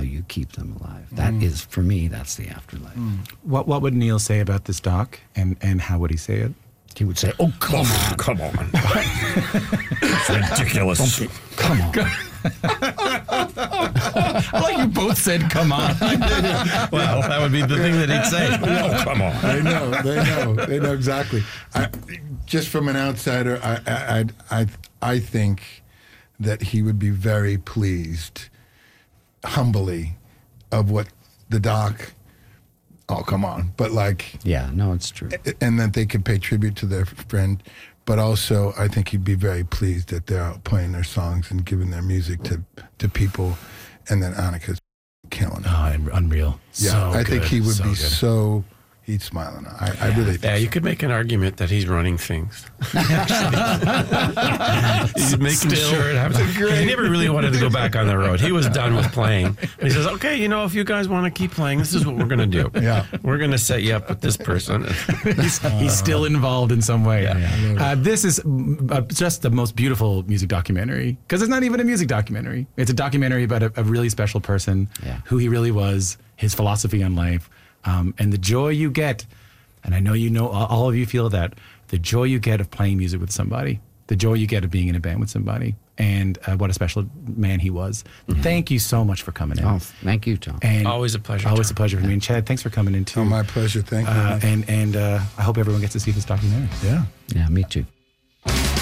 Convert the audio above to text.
you keep them alive. That is, for me, that's the afterlife. What would Neil say about this doc, and how would he say it? He would say, "Oh, come on, Come on. It's ridiculous. come on." I like you both said, "Come on." Well, that would be the thing that he'd say. Oh, come on. They know exactly. Just from an outsider, I think that he would be very pleased, humbly, of what the doc. Oh, come on! But Yeah, no, it's true. and that they could pay tribute to their friend. But also, I think he'd be very pleased that they're out playing their songs and giving their music to people, and then Annika's killing it. Oh, unreal. Yeah, So I think good, he would so be good. so. He'd smile. I really think Yeah, you so. could make an argument that he's running things. He's making sure it happens. He never really wanted to go back on the road. He was done with playing. He says, okay, if you guys want to keep playing, this is what we're going to do. Yeah. We're going to set you up with this person. He's still involved in some way. This is just the most beautiful music documentary, because it's not even a music documentary. It's a documentary about a really special person, who he really was, his philosophy on life, and the joy you get. And I know all of you feel that, the joy you get of playing music with somebody, the joy you get of being in a band with somebody, and what a special man he was. Thank you so much for coming in. Oh, thank you, Tom. And Always a pleasure, Always Tom. a pleasure for me. And Chad, thanks for coming in too. Oh, my pleasure. Thank you. And I hope everyone gets to see this documentary. Yeah. Yeah, me too.